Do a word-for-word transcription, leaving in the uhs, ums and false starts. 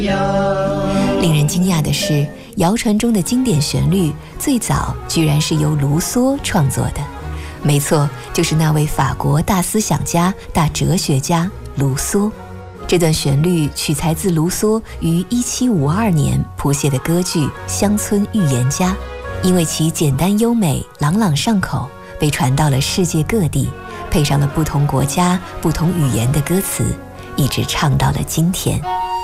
令人惊讶的是，谣传中的经典旋律最早居然是由卢梭创作的。没错，就是那位法国大思想家、大哲学家卢梭。这段旋律取材自卢梭于一七五二年谱写的歌剧《乡村预言家》，因为其简单优美、朗朗上口，被传到了世界各地，配上了不同国家、不同语言的歌词，一直唱到了今天。